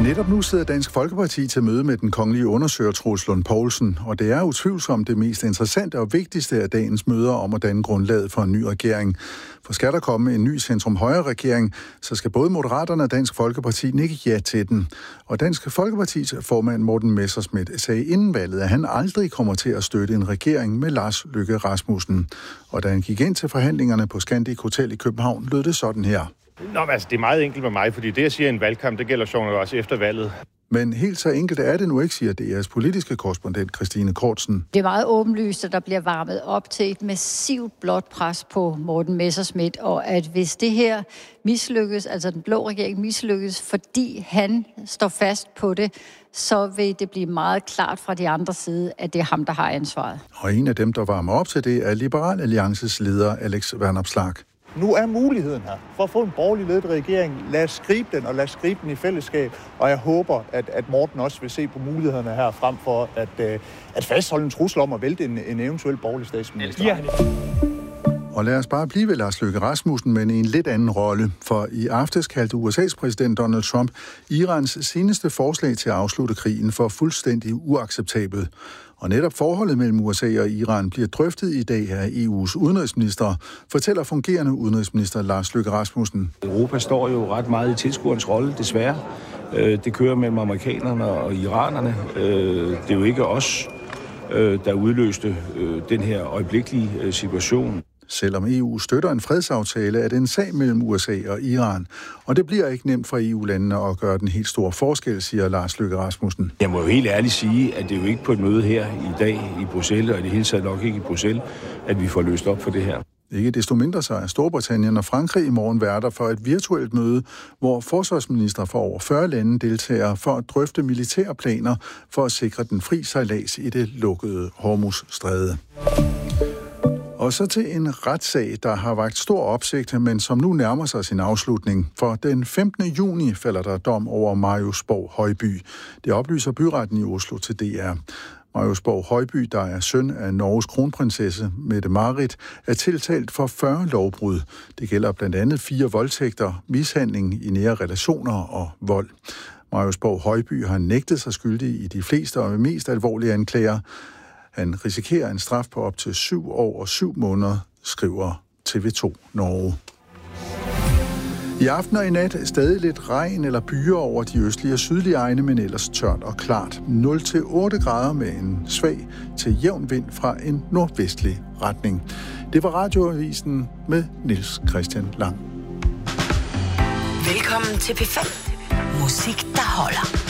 Netop nu sidder Dansk Folkeparti til møde med den kongelige undersøger Troels Lund Poulsen, og det er utvivlsomt det mest interessante og vigtigste af dagens møder om at danne grundlaget for en ny regering. For skal der komme en ny centrum-højre-regering, så skal både Moderaterne og Dansk Folkeparti nikke ja til den. Og Dansk Folkepartis formand Morten Messerschmidt sagde inden valget, at han aldrig kommer til at støtte en regering med Lars Løkke Rasmussen. Og da han gik ind til forhandlingerne på Scandic Hotel i København, lød det sådan her. Det er meget enkelt med mig, fordi det, jeg siger i en valgkamp, det gælder sjovt også efter valget. Men helt så enkelt er det nu ikke, siger DR's politiske korrespondent Christine Kortsen. Det er meget åbenlyst, at der bliver varmet op til et massivt blåt pres på Morten Messerschmidt, og at hvis det her mislykkes, altså den blå regering mislykkes, fordi han står fast på det, så vil det blive meget klart fra de andre side, at det er ham, der har ansvaret. Og en af dem, der varmer op til det, er Liberal Alliances leder Alex Vanopslagh. Nu er muligheden her for at få en borgerlig ledet regering. Lad os gribe den, og lad os gribe den i fællesskab. Og jeg håber, at Morten også vil se på mulighederne her, frem for at fastholde en trussel om at vælte en eventuel borgerlig statsminister. Og lad os bare blive ved Lars Løkke Rasmussen, men i en lidt anden rolle. For i aftes kaldte USA's præsident Donald Trump Irans seneste forslag til at afslutte krigen for fuldstændig uacceptabelt. Og netop forholdet mellem USA og Iran bliver drøftet i dag af EU's udenrigsminister, fortæller fungerende udenrigsminister Lars Løkke Rasmussen. Europa står jo ret meget i tilskuerens rolle, desværre. Det kører mellem amerikanerne og iranerne. Det er jo ikke os, der udløste den her øjeblikkelige situation. Selvom EU støtter en fredsaftale, er det en sag mellem USA og Iran. Og det bliver ikke nemt for EU-landene at gøre den helt store forskel, siger Lars Løkke Rasmussen. Jeg må jo helt ærligt sige, at det er jo ikke på et møde her i dag i Bruxelles, og i det hele taget nok ikke i Bruxelles, at vi får løst op for det her. Ikke desto mindre så er Storbritannien og Frankrig i morgen værter for et virtuelt møde, hvor forsvarsminister fra over 40 lande deltager for at drøfte militære planer for at sikre den fri sejlads i det lukkede Hormuzstræde. Og så til en retssag, der har vakt stor opsigt, men som nu nærmer sig sin afslutning. For den 15. juni falder der dom over Marius Borg Højby. Det oplyser byretten i Oslo til DR. Marius Borg Højby, der er søn af Norges kronprinsesse Mette-Marit, er tiltalt for 40 lovbrud. Det gælder blandt andet 4 voldtægter, mishandling i nære relationer og vold. Marius Borg Højby har nægtet sig skyldig i de fleste og mest alvorlige anklager. Han risikerer en straf på op til 7 år og 7 måneder, skriver TV2 Norge. I aften og i nat stadig lidt regn eller byer over de østlige og sydlige egne, men ellers tørt og klart. 0-8 grader med en svag til jævn vind fra en nordvestlig retning. Det var Radioavisen med Niels Christian Lang. Velkommen til P5. Musik, der holder.